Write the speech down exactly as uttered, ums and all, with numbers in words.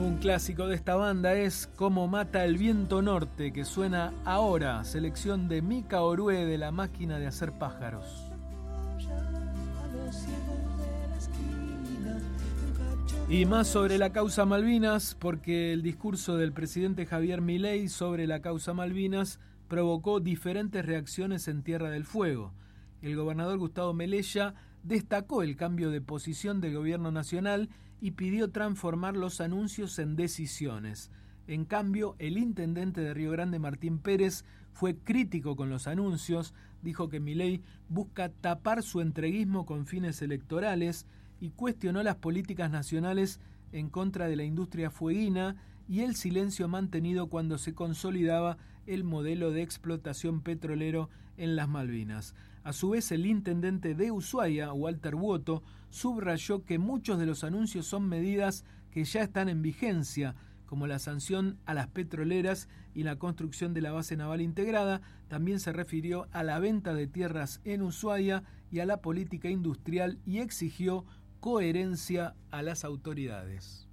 Un clásico de esta banda es Cómo mata el viento norte, que suena ahora, selección de Mica Orue de La Máquina de Hacer Pájaros. Y más sobre la causa Malvinas, porque el discurso del presidente Javier Milei sobre la causa Malvinas provocó diferentes reacciones en Tierra del Fuego. El gobernador Gustavo Melella destacó el cambio de posición del gobierno nacional y pidió transformar los anuncios en decisiones. En cambio, el intendente de Río Grande, Martín Pérez, fue crítico con los anuncios, dijo que Milei busca tapar su entreguismo con fines electorales y cuestionó las políticas nacionales en contra de la industria fueguina y el silencio mantenido cuando se consolidaba el modelo de explotación petrolero en las Malvinas. A su vez, el intendente de Ushuaia, Walter Buoto, subrayó que muchos de los anuncios son medidas que ya están en vigencia, como la sanción a las petroleras y la construcción de la base naval integrada. También se refirió a la venta de tierras en Ushuaia y a la política industrial y exigió coherencia a las autoridades.